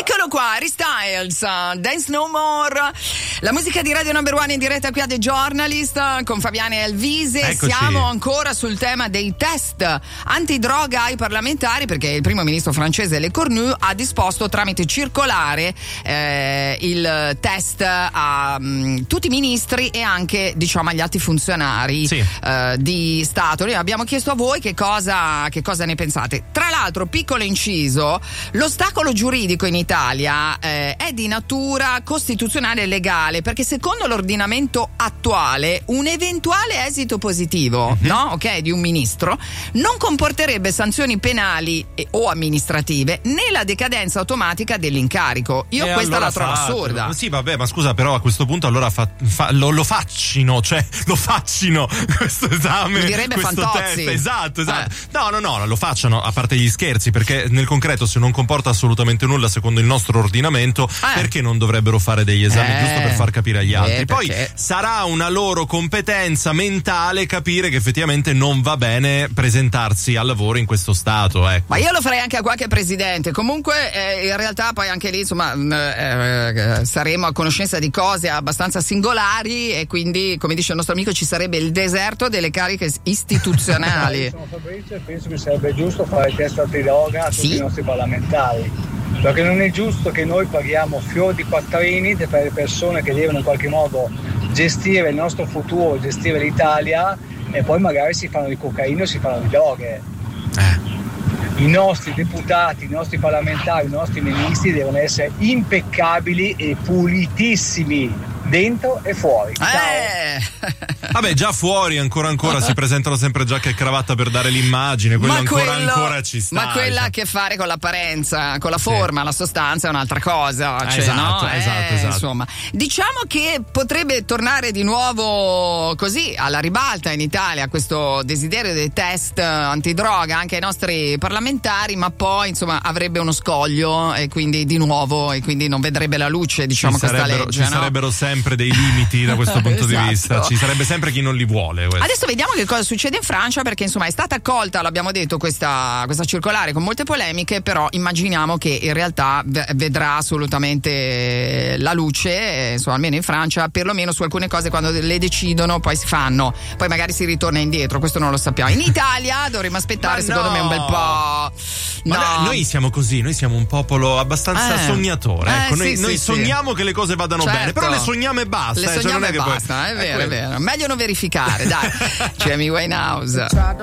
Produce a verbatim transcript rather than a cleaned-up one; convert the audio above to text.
Eccolo qua, Harry Styles, Dance No More, la musica di Radio Number One in diretta qui a The Journalist con Fabiana e Alvise. Eccoci. Siamo ancora sul tema dei test antidroga ai parlamentari, perché il primo ministro francese Le Cornu ha disposto tramite circolare eh, il test a mh, tutti i ministri e anche, diciamo, agli alti funzionari sì. eh, di Stato. Noi abbiamo chiesto a voi che cosa, che cosa ne pensate. Tra l'altro, piccolo inciso, l'ostacolo giuridico in Italia eh, è di natura costituzionale e legale, perché secondo l'ordinamento attuale un eventuale esito positivo, mm-hmm. no? Ok, di un ministro non comporterebbe sanzioni penali e, o amministrative né la decadenza automatica dell'incarico. Io e questa allora la trovo fatelo. assurda. Sì, vabbè, ma scusa, però a questo punto allora fa, fa, lo, lo faccino, cioè lo faccino questo esame, lo direbbe questo Fantozzi. test. Esatto, esatto. Eh. No, no, no, lo facciano, a parte gli scherzi, perché nel concreto se non comporta assolutamente nulla secondo il nostro ordinamento, eh. perché non dovrebbero fare degli esami eh. giusto per far capire agli altri? Eh, Poi perché? sarà una loro competenza mentale capire che effettivamente non va bene presentarsi al lavoro in questo stato, ecco. Ma io lo farei anche a qualche presidente. Comunque eh, in realtà poi anche lì insomma eh, eh, saremo a conoscenza di cose abbastanza singolari e quindi, come dice il nostro amico, ci sarebbe il deserto delle cariche istituzionali. Sono Fabrizio e penso che sarebbe giusto fare test antidroga a tutti Sì? i nostri parlamentari, perché non è giusto che noi paghiamo fior di quattrini per le persone che devono in qualche modo gestire il nostro futuro, gestire l'Italia, e poi magari si fanno di cocaina o si fanno di droghe. Eh. I nostri deputati, i nostri parlamentari, i nostri ministri devono essere impeccabili e pulitissimi dentro e fuori. Eh. Vabbè, già fuori ancora ancora si presentano sempre giacca e cravatta per dare l'immagine, quello ma ancora quello, ancora ci sta. Ma quella cioè. ha a che fare con l'apparenza, con la forma, sì. La sostanza è un'altra cosa. Cioè, esatto, no? esatto, eh, esatto. Insomma, diciamo che potrebbe tornare di nuovo così alla ribalta in Italia questo desiderio dei test antidroga anche ai nostri parlamentari, ma poi insomma avrebbe uno scoglio e quindi di nuovo e quindi non vedrebbe la luce, diciamo, ci questa legge. Ci no? sarebbero sempre dei limiti da questo punto esatto. di vista, ci sarebbe sempre chi non li vuole. Questo. Adesso vediamo che cosa succede in Francia, perché insomma è stata accolta, l'abbiamo detto, questa, questa circolare con molte polemiche, però immaginiamo che in realtà v- vedrà assolutamente la luce, eh, insomma almeno in Francia, perlomeno su alcune cose quando le decidono poi si fanno, poi magari si ritorna indietro, questo non lo sappiamo. In Italia dovremmo aspettare, Ma secondo no. me, un bel po'. No. Ma noi siamo così, noi siamo un popolo abbastanza Eh. sognatore, Eh, ecco, sì, noi, sì, noi sì. sogniamo che le cose vadano Certo. bene, però le sogniamo e basta. Le eh, sogniamo cioè non è e che basta, poi... è vero, è vero. Meglio non verificare, dai. C'è Amy Winehouse.